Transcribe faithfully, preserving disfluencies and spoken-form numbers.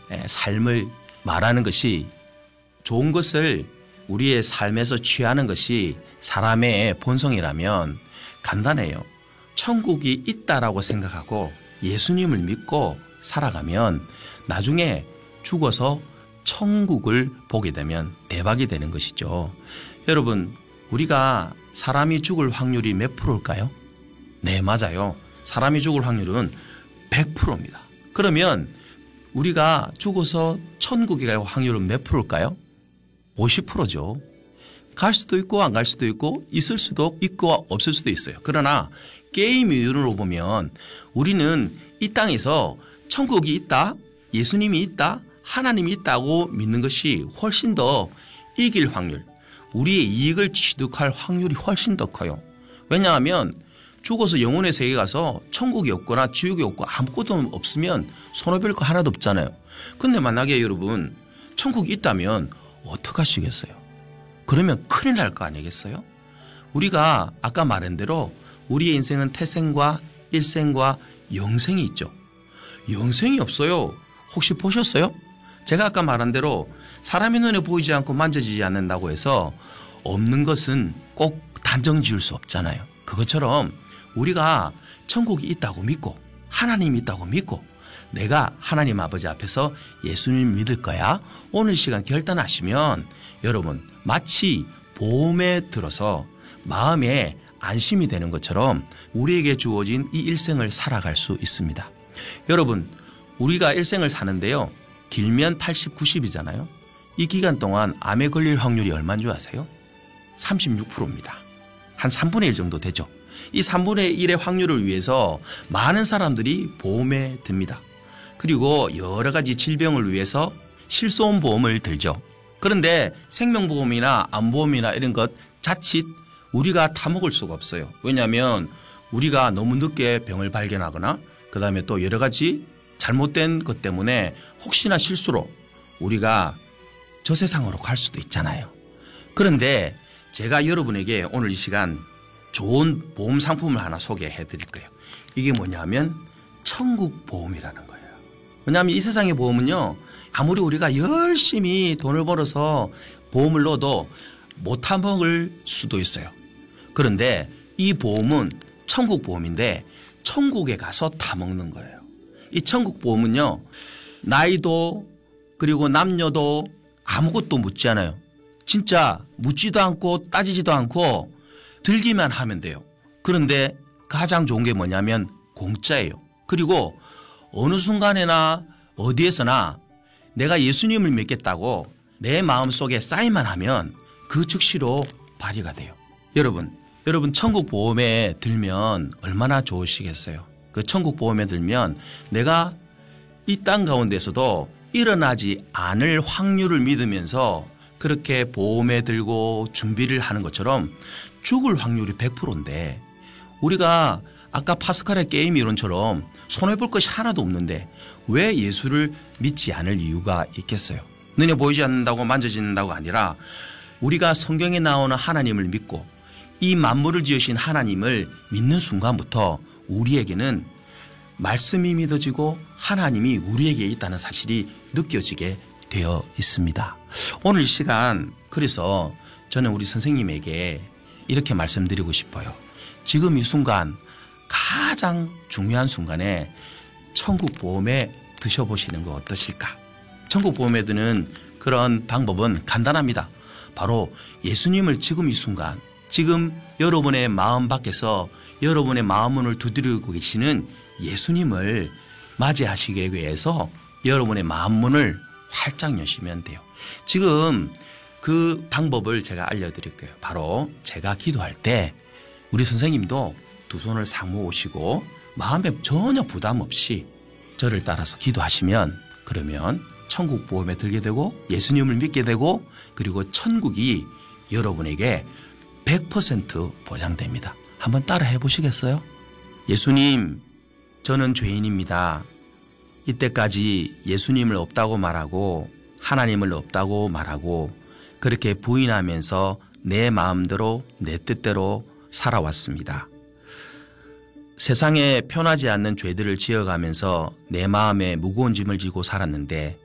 삶을 말하는 것이 좋은 것을 우리의 삶에서 취하는 것이 사람의 본성이라면 간단해요. 천국이 있다라고 생각하고 예수님을 믿고 살아가면 나중에 죽어서 천국을 보게 되면 대박이 되는 것이죠. 여러분, 우리가 사람이 죽을 확률이 몇 프로일까요? 네, 맞아요. 사람이 죽을 확률은 백 퍼센트입니다. 그러면 우리가 죽어서 천국에 갈 확률은 몇 프로일까요? 오십 퍼센트죠. 갈 수도 있고 안 갈 수도 있고 있을 수도 있고 없을 수도 있어요. 그러나 게임 이론으로 보면 우리는 이 땅에서 천국이 있다, 예수님이 있다, 하나님이 있다고 믿는 것이 훨씬 더 이길 확률, 우리의 이익을 취득할 확률이 훨씬 더 커요. 왜냐하면 죽어서 영혼의 세계 가서 천국이 없거나 지옥이 없고 아무것도 없으면 손해볼 거 하나도 없잖아요. 근데 만약에 여러분 천국이 있다면 어떡하시겠어요? 그러면 큰일 날 거 아니겠어요? 우리가 아까 말한 대로 우리의 인생은 태생과 일생과 영생이 있죠. 영생이 없어요. 혹시 보셨어요? 제가 아까 말한 대로 사람의 눈에 보이지 않고 만져지지 않는다고 해서 없는 것은 꼭 단정 지을 수 없잖아요. 그것처럼 우리가 천국이 있다고 믿고 하나님이 있다고 믿고 내가 하나님 아버지 앞에서 예수님 믿을 거야. 오늘 시간 결단하시면 여러분 마치 보험에 들어서 마음에 안심이 되는 것처럼 우리에게 주어진 이 일생을 살아갈 수 있습니다. 여러분, 우리가 일생을 사는데요. 길면 팔십, 구십이잖아요. 이 기간 동안 암에 걸릴 확률이 얼마인 줄 아세요? 삼십육 퍼센트입니다. 한 삼분의 일 정도 되죠. 이 삼분의 일의 확률을 위해서 많은 사람들이 보험에 듭니다. 그리고 여러 가지 질병을 위해서 실손보험을 들죠. 그런데 생명보험이나 암보험이나 이런 것 자칫 우리가 타먹을 수가 없어요. 왜냐하면 우리가 너무 늦게 병을 발견하거나 그다음에 또 여러 가지 잘못된 것 때문에 혹시나 실수로 우리가 저 세상으로 갈 수도 있잖아요. 그런데 제가 여러분에게 오늘 이 시간 좋은 보험 상품을 하나 소개해 드릴 거예요. 이게 뭐냐면 천국보험이라는 거예요. 왜냐하면 이 세상의 보험은요. 아무리 우리가 열심히 돈을 벌어서 보험을 넣어도 못 타먹을 수도 있어요. 그런데 이 보험은 천국보험인데 천국에 가서 타먹는 거예요. 이 천국보험은요. 나이도 그리고 남녀도 아무것도 묻지 않아요. 진짜 묻지도 않고 따지지도 않고 들기만 하면 돼요. 그런데 가장 좋은 게 뭐냐면 공짜예요. 그리고 어느 순간에나 어디에서나 내가 예수님을 믿겠다고 내 마음속에 사인만 하면 그 즉시로 발휘가 돼요. 여러분, 여러분 천국보험에 들면 얼마나 좋으시겠어요? 그 천국보험에 들면 내가 이 땅 가운데서도 일어나지 않을 확률을 믿으면서 그렇게 보험에 들고 준비를 하는 것처럼 죽을 확률이 백 퍼센트인데 우리가 아까 파스칼의 게임 이론처럼 손해볼 것이 하나도 없는데 왜 예수를 믿지 않을 이유가 있겠어요? 눈에 보이지 않는다고 만져진다고 아니라 우리가 성경에 나오는 하나님을 믿고 이 만물을 지으신 하나님을 믿는 순간부터 우리에게는 말씀이 믿어지고 하나님이 우리에게 있다는 사실이 느껴지게 되어 있습니다. 오늘 시간 그래서 저는 우리 선생님에게 이렇게 말씀드리고 싶어요. 지금 이 순간 가장 중요한 순간에 천국보험에 드셔보시는 거 어떠실까? 천국보험에 드는 그런 방법은 간단합니다. 바로 예수님을 지금 이 순간 지금 여러분의 마음 밖에서 여러분의 마음문을 두드리고 계시는 예수님을 맞이하시기 위해서 여러분의 마음문을 활짝 여시면 돼요. 지금 그 방법을 제가 알려드릴게요. 바로 제가 기도할 때 우리 선생님도 두 손을 상모 오시고 마음에 전혀 부담 없이 저를 따라서 기도하시면 그러면 천국보험에 들게 되고 예수님을 믿게 되고 그리고 천국이 여러분에게 백 퍼센트 보장됩니다. 한번 따라 해보시겠어요? 예수님, 저는 죄인입니다. 이때까지 예수님을 없다고 말하고 하나님을 없다고 말하고 그렇게 부인하면서 내 마음대로 내 뜻대로 살아왔습니다. 세상에 편하지 않는 죄들을 지어가면서 내 마음에 무거운 짐을 지고 살았는데